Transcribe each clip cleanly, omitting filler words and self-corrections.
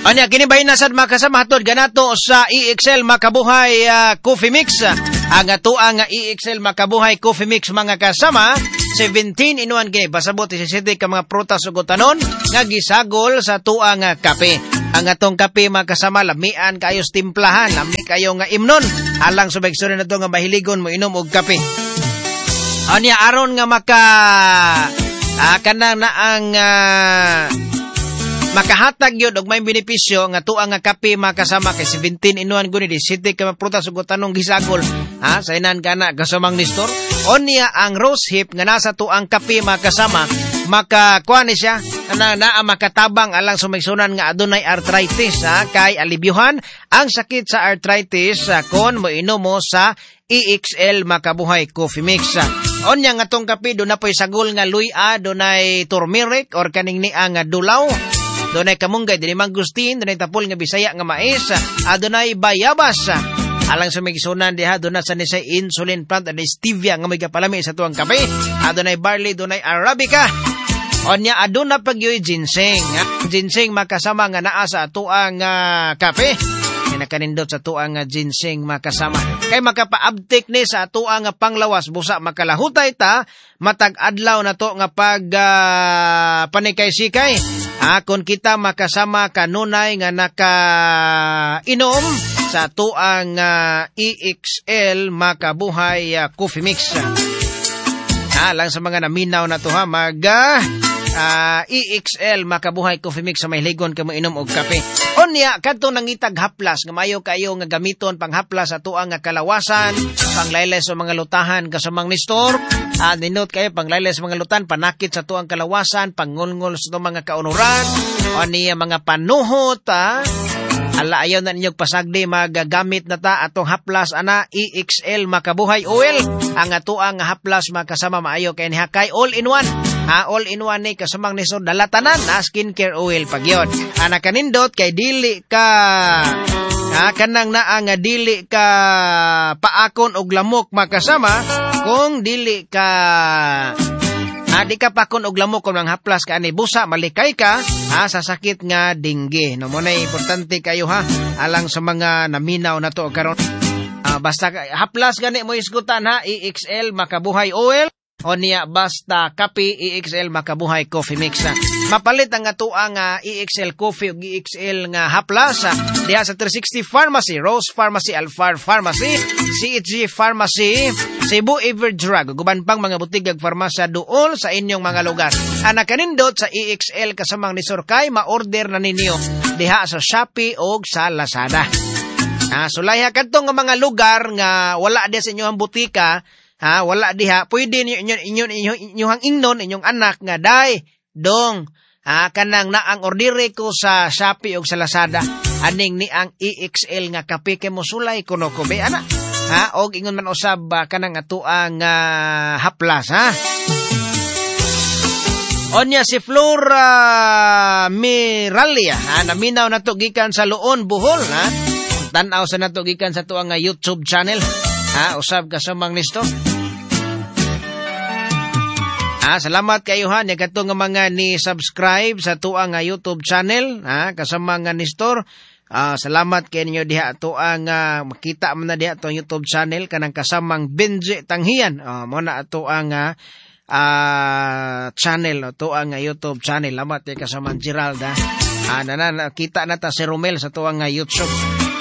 Anya kini bahin nasad makasama hatod ganato sa EXL Makabuhay Coffee Mix. Ang atuang EXL Makabuhay Coffee Mix mga kasama 17 in 1 kini pasabot isisiti ka mga prutas ug tanon nga gisagol sa tuang kape. Ang atong kape mga kasama lamian kayo timplahan, lami kayo nga imnon alang subay sunod nato nga mahiligon mo inom og kape. Anya aron nga maka kanang na ang makahatag yun og may benepisyo nga tuang nga kape makasama kay 17 in 1 guni di city ka prutas ug tanong gisagol sa inan kana kasamang nistor onya ang rose hip nga nasa tuang kape makasama makakuha ni siya na makatabang alang sumigsunan nga adunay arthritis kay alibyuhan ang sakit sa arthritis kon moinom mo sa EXL Makabuhay Coffee Mix. Onya nga tong kape do na poy sagol nga luya dunay turmeric or kaning ni ang dulaw. Dunay kamunggay, dunay mangustin, dunay tapol nga Bisaya nga mais, dunay bayabas. Alang sa migsunan diha, dunay sa nisay insulin plant, dunay stevia nga may kapalami sa tuwang kape, dunay barley, dunay arabica. Onya aduna pagyoy ginseng. Ginseng makasama nga naa sa tuang kape. Nakanindot sa tuang ginseng makasama. Kay makapaabtik ni sa tuang panglawas busa makalahutay ta matag adlaw na to nga pag panikay-sikay. Kung kita makasama kanunay nga nakainom sa tuang EXL Makabuhay Coffee Mix. Lang sa mga naminaw na to EXL Makabuhay Coffee Mix sa mahiligon ka mo inom og kape. Onya kadto nangitag haplas nga mayo kayo nga gamiton panghaplas sa tuang nga kalawasan, panglaylay sa mga lutahan kasamang nistor. Ninot kayo panglaylay sa mga lutan, panakit sa tuang kalawasan, pangulngol sa mga kaunuran, onya mga panuhot ala ayaw na ninyong pasagdi magagamit na ta atong haplas ana EXL Makabuhay Oil. Ang atuang haplas makasama maayo kay nihakay all in one. All in one ni kasamang nisod dalatanan na skincare oil pagyod. Kanindot kay dili ka kanang naa nga dili ka paakon og lamok makasama kung dili ka di ka pakon og lamok kung ang haplas ka ani busa malikay ka sa sakit nga dengue. No mo na importante kayo alang sa mga naminaw na to karon. Basta haplas gani mo isgutan EXL Makabuhay Oil o niya basta kape EXL Makabuhay Coffee Mix. Mapalit ang atuang EXL Coffee o EXL nga haplas diha sa 360 Pharmacy, Rose Pharmacy, Alfar Pharmacy, CHG Pharmacy, Cebu Everdrug, guban pang mga butigag farmasya duol sa inyong mga lugar. Kanindot sa EXL kasamang ni Surkay, ma-order na ninyo diha sa Shopee o sa Lazada. Sulaya kadtong nga mga lugar nga wala diha sa inyong butika, wala diha, pwede inyong ingnon, inyong anak nga day, dong, kanang na ang ordire ko sa Shopee o sa Lazada, aning ni ang EXL nga kape kay mo sulay kuno ko be, og ingon man usab kanang atuang haplas, Onya si Flora Miralia, naminaw na to gikan sa Luon, Bohol, tanaw sa nato gikan sa tuang YouTube channel, usab kasamang nisto. Salamat kayo nya kadto nga mga ni subscribe sa tuang YouTube channel kasama nga ni store. Salamat kay ninyo diha tuang makita man na diha tuang YouTube channel kanang kasamang Benji Tanghian. Mo na tuang channel tuang YouTube channel. Salamat kay kasamang Gerald kita na ta si Romel sa tuang YouTube.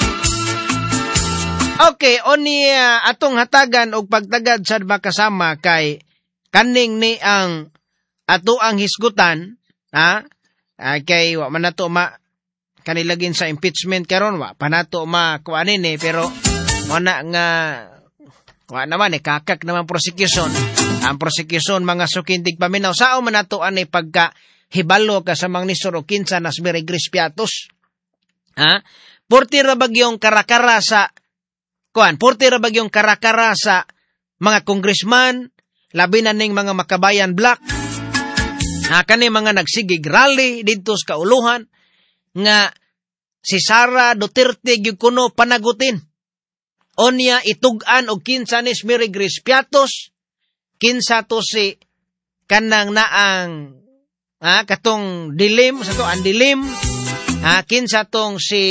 Okay, oni atong hatagan og pagtagad sa makasama kay kaning ni ang ato ang hisgutan kay wa man nato kanilagin sa impeachment karon wa panato kuanin pero wala nga wa naman kakak naman prosecution. Ang prosecution mga sukindig paminaw sao man nato ani pagka hibalo ka sa mga nisor o kinsa nas Mirigris Piatos. Porti ra bagyong karakara sa porti ra bagyong karakara sa mga congressman, labi na ning mga makabayan black, kani mga nagsigig rally dito sa kauluhan, nga si Sara Duterte gyud kuno panagutin. Onya itugan og kinsa ni Mirigris Piatos, kinsa to si kanang naang katong dilim sa to ang dilim Kinsa tong si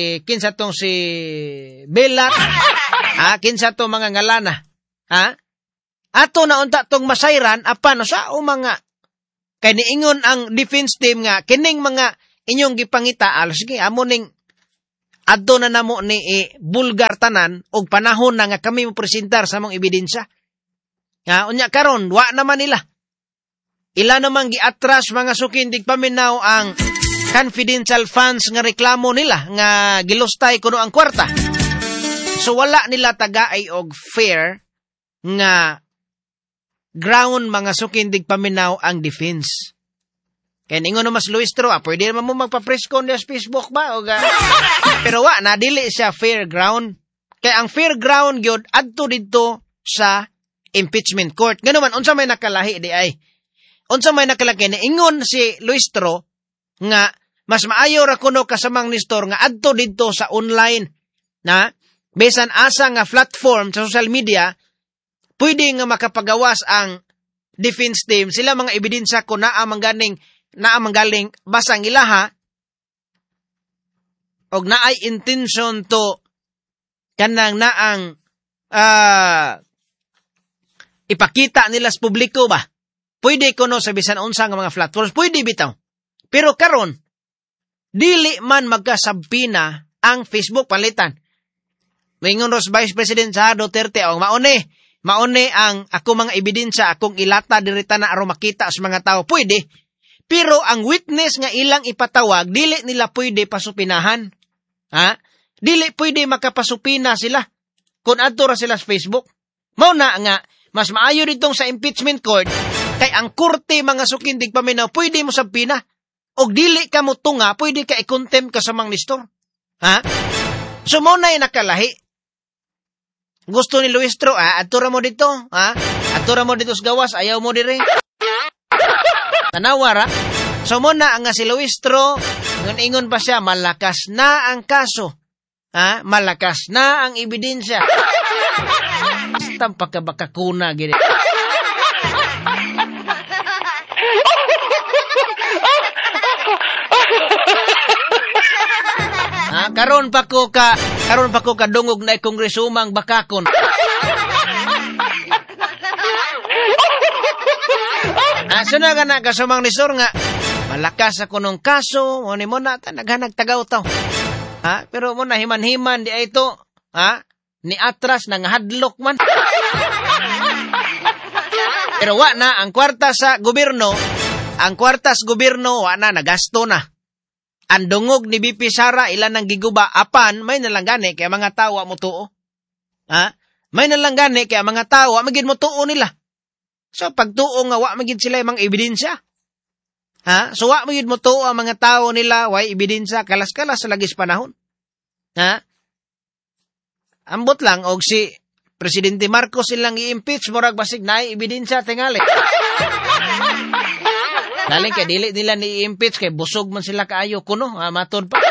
Belat, kinsa tong mga ngalana. Ato na unta tong masayran apan sa mga kay niingon ang defense team nga kining mga inyong gipangita sige amo ning adto na namo ni bulgar tanan og panahon na nga kami mo presentar sa mong ebidensya. Unya karon wa naman nila. Ila namang giatras mga sukindig paminaw ang confidential funds nga reklamo nila nga gilustay kuno ang kwarta. So wala nila tagaay og fair nga ground mga sukindig paminaw ang defense. Kaya ningon mas Luistro, pwede naman mo magpa-press con sa Facebook ba? Pero na dili siya fair ground. Kaya ang fair ground yun, adto dito sa impeachment court. Ganuman, unsa may nakalahi di ay. Unsa may nakalahi, niingon si Luistro, nga mas maayo ra kuno kasamang Nestor nga adto dito sa online na bisan asa nga platform sa social media pwede nga makapagawas ang defense team sila mga ebidensya ko naa manggaling basang ilaha og naay intention to kanang naang ipakita nila sa publiko ba. Pwede kuno sa bisan unsa nga mga platforms pwede bitaw. Pero karon dili man magkasabpina ang Facebook palitan. Mingon Ros Vice President sa Duterte maune ang ako mga ebidensya akong ilata dirita na aron makita sa mga tao pwede. Pero ang witness nga ilang ipatawag dili nila pwede pasupinahan. Dili pwede makapasupina sila kung adto ra sila sa Facebook. Mao na nga mas maayo ditong sa impeachment court kay ang korte mga sukindig paminaw pwede mo sabpina. Og dili ka mo tunga, pwede ka i-contempt ka sa mang Nestor. So mo na nakalahi. Gusto ni Luistro, atura mo dito, atura mo dito sa gawas, ayaw mo dire. Tanawara. So mo na nga si Luistro, ingon pa siya, malakas na ang kaso. Malakas na ang ebidensya. Tampak ka baka kuna, gini. Karon pa ko kadungog na kongresumang bakakon. Suna ka na kasumang Nestor nga malakas ako nung kaso mo na naghanag tagaw taw. Pero mo na himan-himan di ito ni atras nang hadlok man. Pero na ang kwarta sa gobyerno wa na nagasto na. Ang dungog ni BP Sara, ilan ang giguba, apan, may nalanggani kaya mga tawa mo tuo. May nalanggani kaya mga tawa, magin mo tuo nila. So, pagtuo nga, wa magin sila yung mga ebidensya. So, wa magin mo tuo ang mga tao nila, way ebidensya, kalas-kalas sa lagis panahon. Ambot lang, og si Presidente Marcos silang i-impeach, morag basig na ebidensya tingali. Daling kay dili nila ni-impeach kay busog man sila kaayo kuno, matod pa.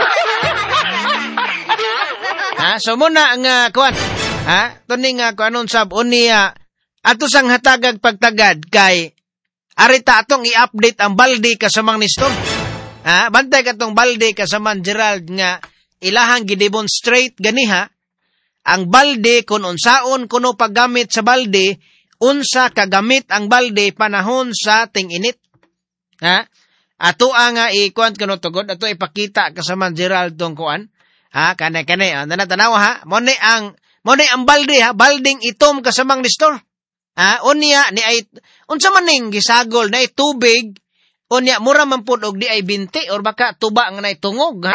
So muna ang kuan. Tuning kuanon sab unya ato sang hatagag pagtagad kay arita atong i-update ang balde kasamang Nestor. Bantay katong balde kasamang Gerald nga ilahang gi-demonstrate ganiha ang balde kun unsaon kuno paggamit sa balde, unsa kagamit ang balde panahon sa ting-init. Ato nga ikuan kuno tugod, ato ipakita kasaman Gerald tong kuan. Kane tanawa mo ni ang balde balding itom kasamang Nestor. Unya ni ay unsa man ning gisagol na tubig, unya mura man pud og di ay binti or baka tuba nga nay tungog.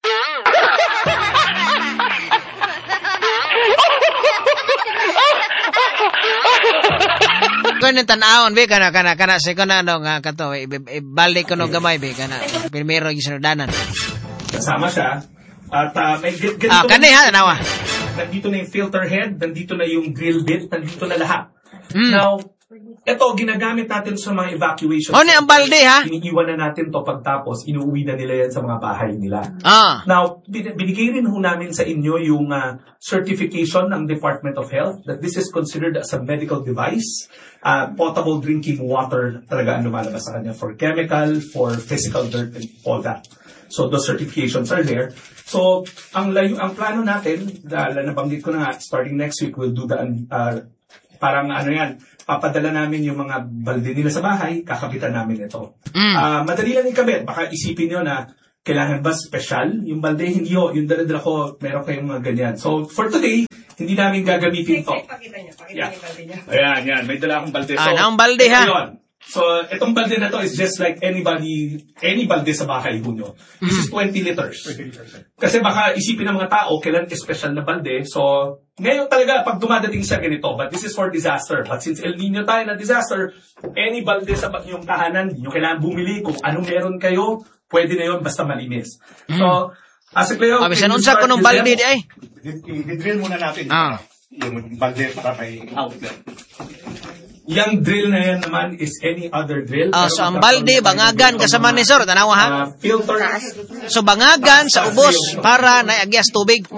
Kung tanawon be kana sa kana nga kato balde kuno gamay be kana primero gisudanan. Kasama siya at may ganito. Kani nawa. Nandito na yung filter head, nandito na yung drill bit, nandito na lahat. Now, ito ginagamit natin sa mga evacuation. Ni ang balde Iniiwan na natin to pagtapos inuuwi na nila yan sa mga bahay nila. Now, binigay rin ho namin sa inyo yung certification ng Department of Health that this is considered as a medical device. Potable drinking water talaga ang lumalabas sa kanya for chemical, for physical dirt, and all that. So those certifications are there. So ang plano natin, nabanggit ko na nga, starting next week, we'll do the parang papadala namin yung mga balde nila sa bahay, kakabitan namin ito. Madali lang ikabit. Baka isipin nyo na kailangan ba special yung balde? Hindi ho. Yung dala-dala ko, meron kayong mga ganyan. So, for today, hindi namin gagamitin to. Pakita niya yung balde niya. Ayan. May dala akong balde. So, ang balde ha? Yun. So, itong balde na to is just like any balde sa bahay ho nyo. This is 20 liters. Kasi baka isipin ng mga tao, kailan special na balde. So, ngayon talaga, pag dumadating siya ganito, but this is for disaster. But since El Nino tayo na disaster, any balde sa yung tahanan, yung kailangan bumili, kung anong meron kayo, pwede na yun, basta malinis. So, as a player, sanunsa ko ng balde di ay. I-drill muna natin yung balde para may outlet. Yung drill na yan naman is any other drill. So, ang balde, bangagan kasama ni Sir, tanawa ha? Filter. So, bangagan sa ubos para naiagyas tubig.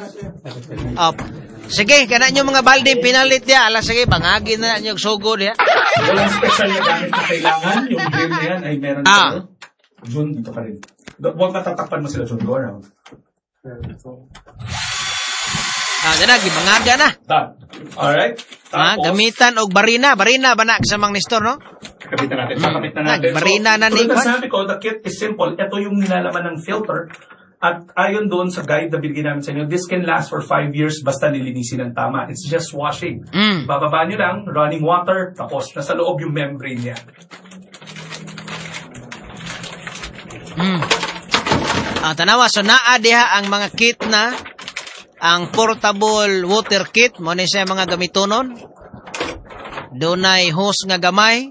Sige, kana nyo mga balde, pinalit niya. Sige, bangagin na nyo sugod ya. Walang special na gamit na kailangan. Yung drill na yan ay meron kayo. June, dito ka rin. Huwag matatakpan mo sila, June. Go around. Gana, gibangaga na. Alright. Gamitan og barina. Barina ba na kasamang Nestor, no? Kapitan natin. Kakapit na natin. Barina na ni Kwan. Sabi ko, the kit is simple. Ito yung nilalaman ng filter. At ayon doon sa guide na binigyan namin sa inyo, this can last for 5 years basta nilinisin ng tama. It's just washing. Bababa nyo lang, running water, tapos nasa loob yung membrane niya. Tanawa, so naa diha ang mga kit na ang portable water kit mo ni siya mga gamitonon. Dunay hose nga gamay.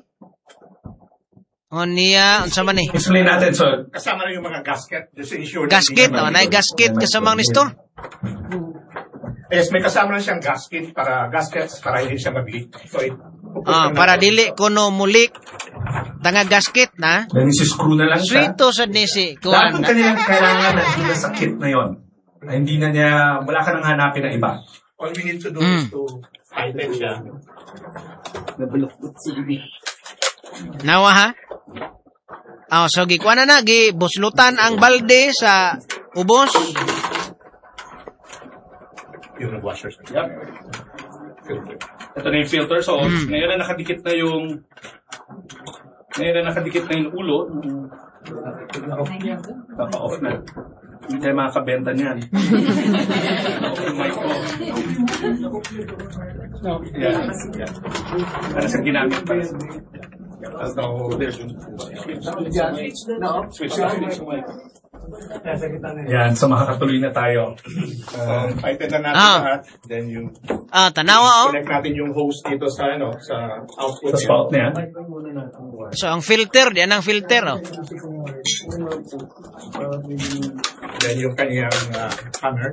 Niya, unsa man ni? Explain natin, so kasama na yung mga gasket. Gasket, nay gasket kasama ni Nestor. Yes, may kasama na siyang gaskets para hindi siya mabig. So, para dili kuno mulik. Tanga gasket na. Then screw na lang siya. Sweeto sa nisi. Lahat ng kanilang kailangan na sa kit na yon. Hindi na niya, wala ka nang hanapin na iba. All we need to do is to tighten siya. Nawa ha? So gikuha na gibuslutan ang balde sa ubos. Yung washer. Yep. Ito na yung filter. So, ngayon na nakadikit na yung ulo. Papa-off na. Hindi tayo makakabenta niyan. Okay, mic ko. Yeah. Para sa ginamit pa. So, there's switch. Yan, so makakatuloy na tayo. Tighten na natin lahat. Then yung tanawa connect natin yung hose dito sa output. Sa spout niya. So ang filter, diyan ang filter. Then yung kanyang hammer.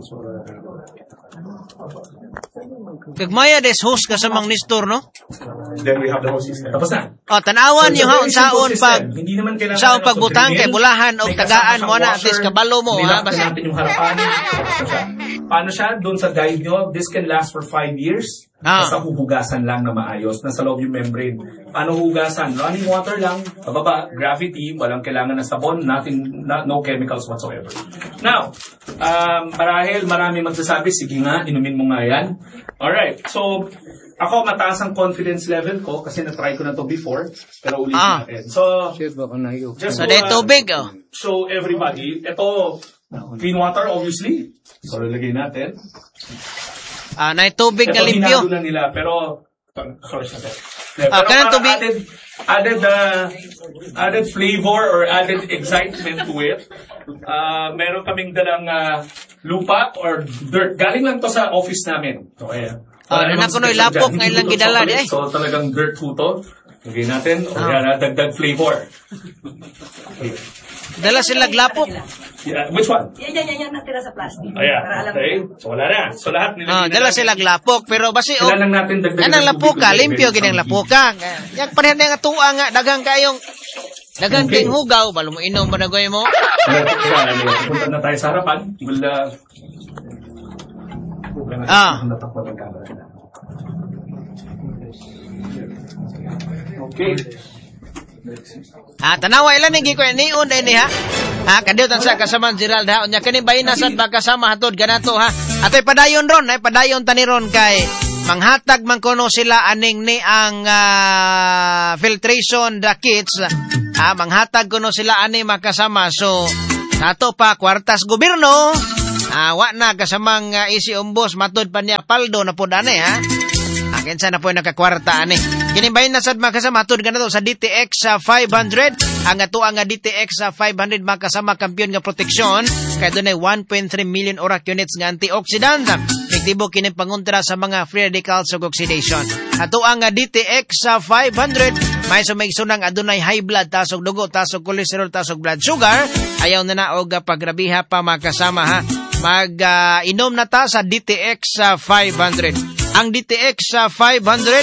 Kagmaya des hose kasamang Nestor, no? Then we have the hose system. Tapos na. Tanawan yung unsaon pag hindi naman kailangan sa pagbutang kay bulahan o tagaan mo na atis kabalo mo basta natin yung harapan. Paano siya? Doon sa guide nyo, this can last for 5 years. Basta huhugasan lang na maayos. Nasa loob yung membrane. Paano hugasan? Running water lang. Pababa, gravity. Walang kailangan ng sabon. No chemicals whatsoever. Now, marahil marami magsasabi, sige nga, inumin mo nga yan. Alright. So, ako mataas ang confidence level ko kasi na-try ko na to before. Pero ulit natin. So, just so tubig, show everybody. Ito, clean water obviously. So, lagay natin. Na tubig na limpyo. Ito, nila, pero, sorry sa ito. Kanang tubig. Added flavor or added excitement to it. Meron kaming dalang lupa or dirt. Galing lang to sa office namin. So, ayan. Nanakunoy lapok ngayon lang gidala di ay. So, talagang dirt po to. Lagay natin. Ayan, dagdag flavor. Dala sila lapok. Yeah, which one? Yan natira sa plastic. Ayan. Okay. So, wala na. So, lahat nilagay dala sila lapok. Pero basi, kailan lang natin dagdagan. Yan ang lapoka. Limpyo ginang lapoka. Yan pa rin nga tuwa nga. Dagang kayong kayong hugaw. Balo mo inom ba nagoy mo? Punta na tayo sa harapan. Okay. Tanawa ilan ning gikuan niun dinhi ha. Kadiyot ang sa kasama Gerald ha. Unya kani bayin na sad magkasama hatod ganato ha. Atoy padayon ron, padayon tani ron kay manghatag man kuno sila aning ni ang filtration the kits. Manghatag kuno sila ani makasama. So nato pa kwartas gobyerno. Wa na kasamang isi umbos matud pa niya paldo na pud ani ha. Kinsa na po nakakwarta ani. Kinibayin na sad makasama matud ganato sa DTX 500. Ang ato ang DTX 500 makasama kampiyon nga proteksyon kay dunay 1.3 million ORAC units nga antioxidant. Epektibo kini pangontra sa mga free radicals ug oxidation. Ato ang DTX 500 may sumigsunang adunay high blood tasog dugo tasog cholesterol tasog blood sugar. Ayaw na og pagrabiha pa makasama ha. Inom na ta sa DTX 500. Ang DTX 500